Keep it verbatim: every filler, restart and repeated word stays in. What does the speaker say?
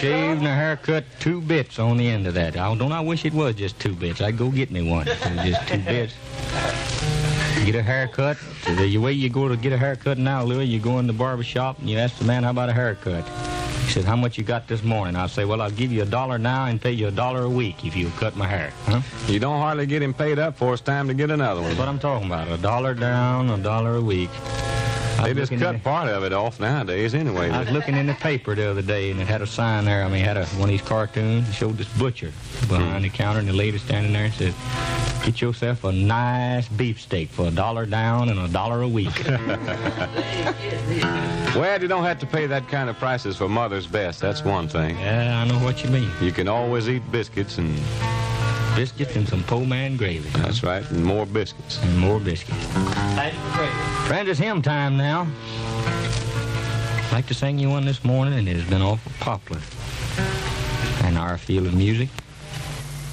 shave and a haircut, two bits on the end of that. I, don't I wish it was just two bits. I'd go get me one. It was just two bits. Get a haircut. The way you go to get a haircut now, Louis, you go in the barber shop and you ask the man, how about a haircut? He said, how much you got this morning? I'll say, well, I'll give you a dollar now and pay you a dollar a week if you'll cut my hair. Huh? You don't hardly get him paid up for it's time to get another one. That's what I'm talking about. A dollar down, a dollar a week. They just cut the, part of it off nowadays anyway. I was looking in the paper the other day, and it had a sign there. I mean, it had a, one of these cartoons. It showed this butcher behind the counter, and the lady standing there and said, get yourself a nice beefsteak for a dollar down and a dollar a week. Well, you don't have to pay that kind of prices for Mother's Best. That's one thing. Yeah, I know what you mean. You can always eat biscuits and... Biscuits and some po' man gravy. That's right, and more biscuits. And more biscuits. Friends, it's hymn time now. I'd like to sing you one this morning, and it has been awful popular in our field of music.